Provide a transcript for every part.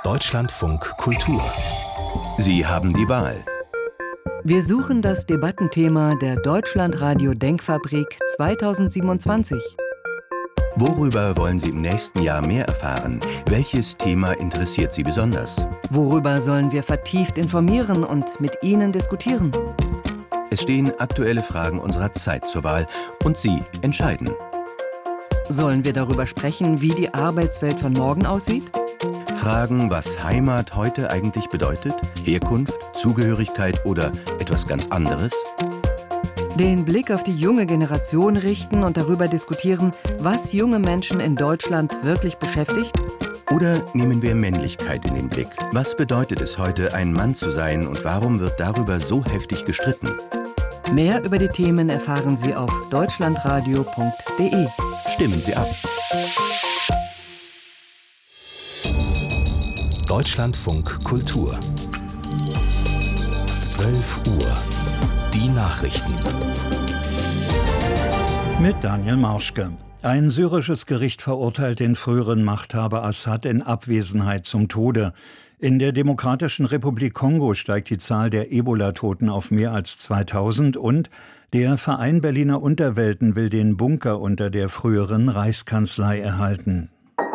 Deutschlandfunk Kultur. Sie haben die Wahl. Wir suchen das Debattenthema der Deutschlandradio Denkfabrik 2027. Worüber wollen Sie im nächsten Jahr mehr erfahren? Welches Thema interessiert Sie besonders? Worüber sollen wir vertieft informieren und mit Ihnen diskutieren? Es stehen aktuelle Fragen unserer Zeit zur Wahl und Sie entscheiden. Sollen wir darüber sprechen, wie die Arbeitswelt von morgen aussieht? Fragen, was Heimat heute eigentlich bedeutet? Herkunft, Zugehörigkeit oder etwas ganz anderes? Den Blick auf die junge Generation richten und darüber diskutieren, was junge Menschen in Deutschland wirklich beschäftigt? Oder nehmen wir Männlichkeit in den Blick? Was bedeutet es heute, ein Mann zu sein und warum wird darüber so heftig gestritten? Mehr über die Themen erfahren Sie auf deutschlandradio.de. Stimmen Sie ab. Deutschlandfunk Kultur. 12 Uhr. Die Nachrichten. Mit Daniel Marschke. Ein syrisches Gericht verurteilt den früheren Machthaber Assad in Abwesenheit zum Tode. In der Demokratischen Republik Kongo steigt die Zahl der Ebola-Toten auf mehr als 2000 und der Verein Berliner Unterwelten will den Bunker unter der früheren Reichskanzlei erhalten.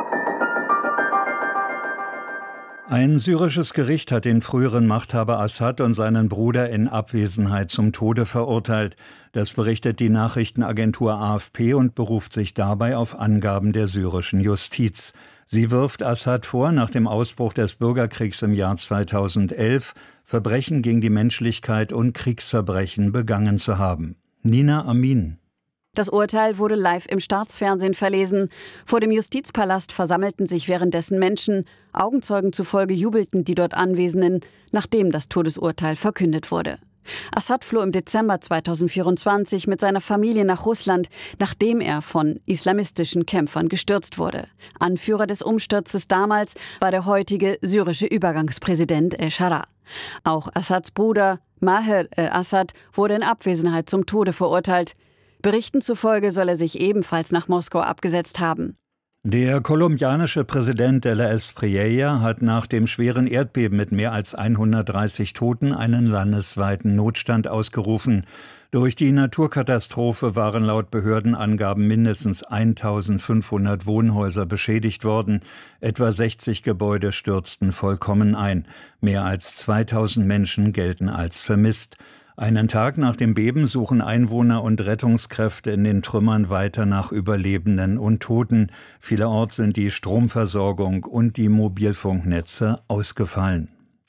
Ein syrisches Gericht hat den früheren Machthaber Assad und seinen Bruder in Abwesenheit zum Tode verurteilt. Das berichtet die Nachrichtenagentur AFP und beruft sich dabei auf Angaben der syrischen Justiz. Sie wirft Assad vor, nach dem Ausbruch des Bürgerkriegs im Jahr 2011 Verbrechen gegen die Menschlichkeit und Kriegsverbrechen begangen zu haben. Nina Amin. Das Urteil wurde live im Staatsfernsehen verlesen. Vor dem Justizpalast versammelten sich währenddessen Menschen. Augenzeugen zufolge jubelten die dort Anwesenden, nachdem das Todesurteil verkündet wurde. Assad floh im Dezember 2024 mit seiner Familie nach Russland, nachdem er von islamistischen Kämpfern gestürzt wurde. Anführer des Umsturzes damals war der heutige syrische Übergangspräsident El-Shara. Auch Assads Bruder Maher el-Assad wurde in Abwesenheit zum Tode verurteilt. Berichten zufolge soll er sich ebenfalls nach Moskau abgesetzt haben. Der kolumbianische Präsident de la Espriella hat nach dem schweren Erdbeben mit mehr als 130 Toten einen landesweiten Notstand ausgerufen. Durch die Naturkatastrophe waren laut Behördenangaben mindestens 1500 Wohnhäuser beschädigt worden. Etwa 60 Gebäude stürzten vollkommen ein. Mehr als 2000 Menschen gelten als vermisst. Einen Tag nach dem Beben suchen Einwohner und Rettungskräfte in den Trümmern weiter nach Überlebenden und Toten. Vielerorts sind die Stromversorgung und die Mobilfunknetze ausgefallen.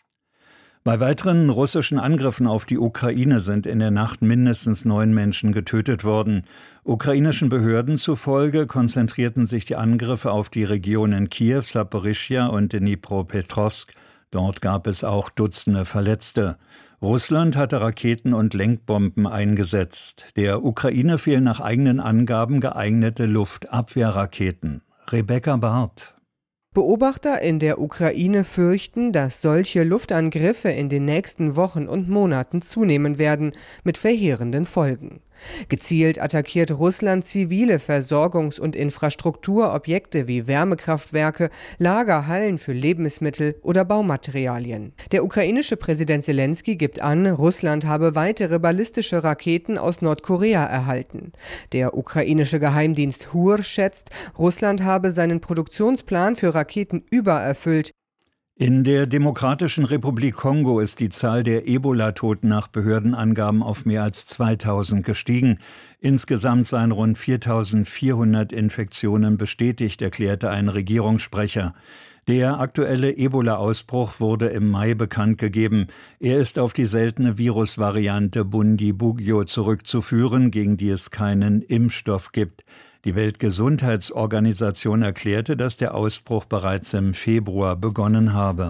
Bei weiteren russischen Angriffen auf die Ukraine sind in der Nacht mindestens 9 Menschen getötet worden. Ukrainischen Behörden zufolge konzentrierten sich die Angriffe auf die Regionen Kiew, Saporischschja und Dnipropetrovsk. Dort gab es auch Dutzende Verletzte. Russland hatte Raketen und Lenkbomben eingesetzt. Der Ukraine fehlen nach eigenen Angaben geeignete Luftabwehrraketen. Rebecca Barth. Beobachter in der Ukraine fürchten, dass solche Luftangriffe in den nächsten Wochen und Monaten zunehmen werden, mit verheerenden Folgen. Gezielt attackiert Russland zivile Versorgungs- und Infrastrukturobjekte wie Wärmekraftwerke, Lagerhallen für Lebensmittel oder Baumaterialien. Der ukrainische Präsident Selenskyj gibt an, Russland habe weitere ballistische Raketen aus Nordkorea erhalten. Der ukrainische Geheimdienst HUR schätzt, Russland habe seinen Produktionsplan für Raketen übererfüllt. In der Demokratischen Republik Kongo ist die Zahl der Ebola-Toten nach Behördenangaben auf mehr als 2000 gestiegen. Insgesamt seien rund 4400 Infektionen bestätigt, erklärte ein Regierungssprecher. Der aktuelle Ebola-Ausbruch wurde im Mai bekannt gegeben. Er ist auf die seltene Virusvariante Bundibugyo zurückzuführen, gegen die es keinen Impfstoff gibt. Die Weltgesundheitsorganisation erklärte, dass der Ausbruch bereits im Februar begonnen habe.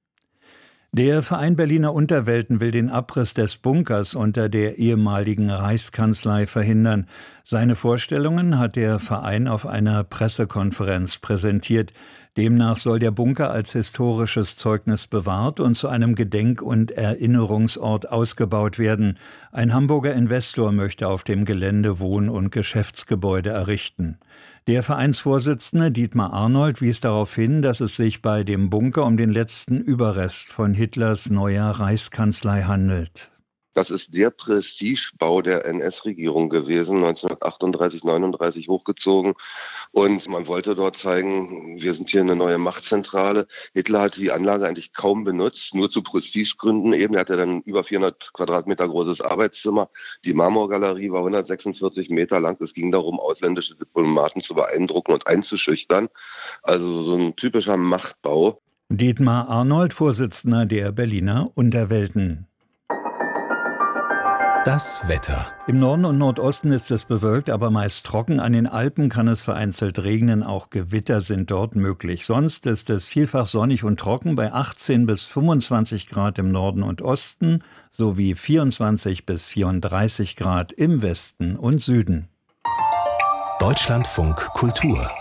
Der Verein Berliner Unterwelten will den Abriss des Bunkers unter der ehemaligen Reichskanzlei verhindern. Seine Vorstellungen hat der Verein auf einer Pressekonferenz präsentiert. Demnach soll der Bunker als historisches Zeugnis bewahrt und zu einem Gedenk- und Erinnerungsort ausgebaut werden. Ein Hamburger Investor möchte auf dem Gelände Wohn- und Geschäftsgebäude errichten. Der Vereinsvorsitzende Dietmar Arnold wies darauf hin, dass es sich bei dem Bunker um den letzten Überrest von Hitlers neuer Reichskanzlei handelt. Das ist der Prestigebau der NS-Regierung gewesen, 1938, 39 hochgezogen. Und man wollte dort zeigen, wir sind hier eine neue Machtzentrale. Hitler hat die Anlage eigentlich kaum benutzt, nur zu Prestigegründen eben. Er hatte dann über 400 Quadratmeter großes Arbeitszimmer. Die Marmorgalerie war 146 Meter lang. Es ging darum, ausländische Diplomaten zu beeindrucken und einzuschüchtern. Also so ein typischer Machtbau. Dietmar Arnold, Vorsitzender der Berliner Unterwelten. Das Wetter. Im Norden und Nordosten ist es bewölkt, aber meist trocken. An den Alpen kann es vereinzelt regnen, auch Gewitter sind dort möglich. Sonst ist es vielfach sonnig und trocken bei 18 bis 25 Grad im Norden und Osten sowie 24 bis 34 Grad im Westen und Süden. Deutschlandfunk Kultur.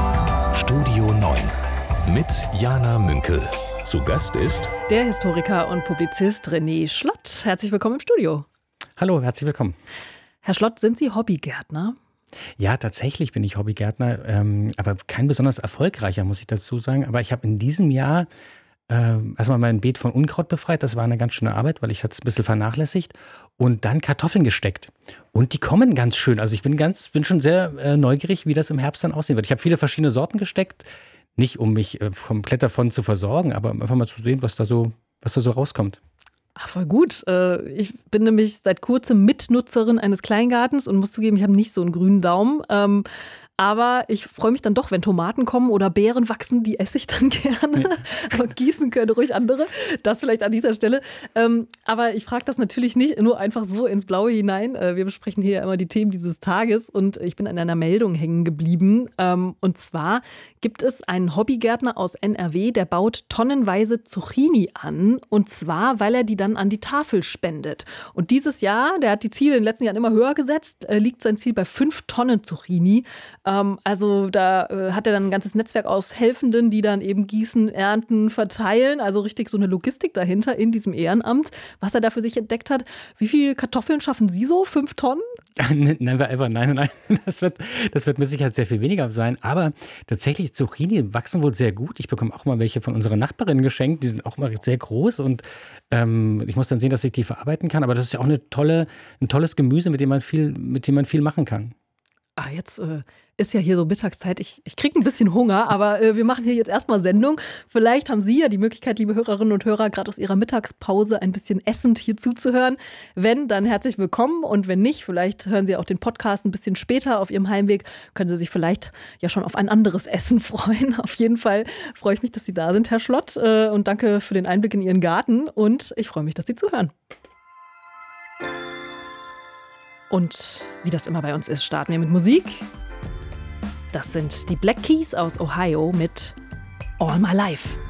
Studio 9 mit Jana Münkel. Zu Gast ist der Historiker und Publizist René Schlott. Herzlich willkommen im Studio. Hallo, herzlich willkommen. Herr Schlott, sind Sie Hobbygärtner? Ja, tatsächlich bin ich Hobbygärtner, aber kein besonders erfolgreicher, muss ich dazu sagen. Aber ich habe in diesem Jahr erstmal mein Beet von Unkraut befreit. Das war eine ganz schöne Arbeit, weil ich es ein bisschen vernachlässigt. Und dann Kartoffeln gesteckt. Und die kommen ganz schön. Also ich bin schon sehr neugierig, wie das im Herbst dann aussehen wird. Ich habe viele verschiedene Sorten gesteckt. Nicht, um mich komplett davon zu versorgen, aber einfach mal zu sehen, was da so rauskommt. Ach, voll gut. Ich bin nämlich seit kurzem Mitnutzerin eines Kleingartens und muss zugeben, ich habe nicht so einen grünen Daumen. Aber ich freue mich dann doch, wenn Tomaten kommen oder Beeren wachsen, die esse ich dann gerne. Ja. Aber gießen können ruhig andere. Das vielleicht an dieser Stelle. Aber ich frage das natürlich nicht nur einfach so ins Blaue hinein. Wir besprechen hier immer die Themen dieses Tages und ich bin an einer Meldung hängen geblieben. Und zwar gibt es einen Hobbygärtner aus NRW, der baut tonnenweise Zucchini an. Und zwar, weil er die dann an die Tafel spendet. Und dieses Jahr, der hat die Ziele in den letzten Jahren immer höher gesetzt, liegt sein Ziel bei 5 Tonnen Zucchini. Also da hat er dann ein ganzes Netzwerk aus Helfenden, die dann eben gießen, ernten, verteilen. Also richtig so eine Logistik dahinter in diesem Ehrenamt, was er da für sich entdeckt hat. Wie viele Kartoffeln schaffen Sie so? 5 Tonnen? Never ever, nein. Das wird mit Sicherheit sehr viel weniger sein. Aber tatsächlich, Zucchini wachsen wohl sehr gut. Ich bekomme auch mal welche von unseren Nachbarinnen geschenkt. Die sind auch mal sehr groß und ich muss dann sehen, dass ich die verarbeiten kann. Aber das ist ja auch ein tolles Gemüse, mit dem man viel machen kann. Jetzt ist ja hier so Mittagszeit. Ich kriege ein bisschen Hunger, aber wir machen hier jetzt erstmal Sendung. Vielleicht haben Sie ja die Möglichkeit, liebe Hörerinnen und Hörer, gerade aus Ihrer Mittagspause ein bisschen essend hier zuzuhören. Wenn, dann herzlich willkommen. Und wenn nicht, vielleicht hören Sie auch den Podcast ein bisschen später auf Ihrem Heimweg. Können Sie sich vielleicht ja schon auf ein anderes Essen freuen. Auf jeden Fall freue ich mich, dass Sie da sind, Herr Schlott. Und danke für den Einblick in Ihren Garten. Und ich freue mich, dass Sie zuhören. Und wie das immer bei uns ist, starten wir mit Musik. Das sind die Black Keys aus Ohio mit All My Life.